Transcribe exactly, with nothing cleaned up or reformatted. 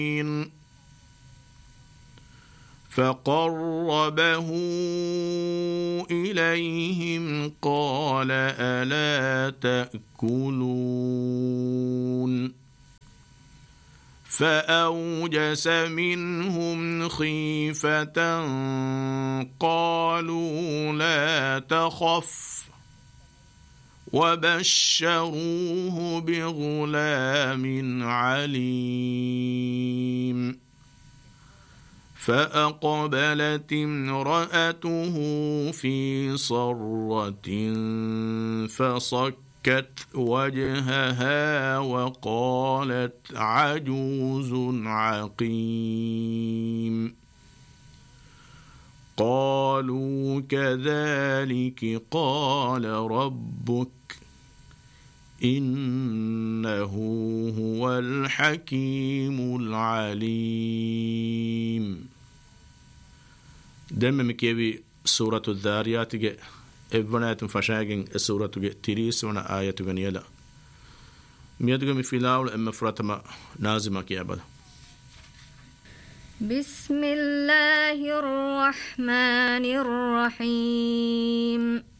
فقربه إليهم قال ألا تأكلون فأوجس منهم خيفة قالوا لا تخف وبشروه بغلام عليم فأقبلت امرأته في صرة فصكت وجهها وقالت عجوز عقيم قالوا كذلك قال ربك إنه هو الحكيم العليم. دم مكيبي سورة الذاريات جاء إبنات فشاجن سورة جاء تريس ونا آية غنيلا ميادغم في لاول أما فراتما نازمة كيابل. بسم الله الرحمن الرحيم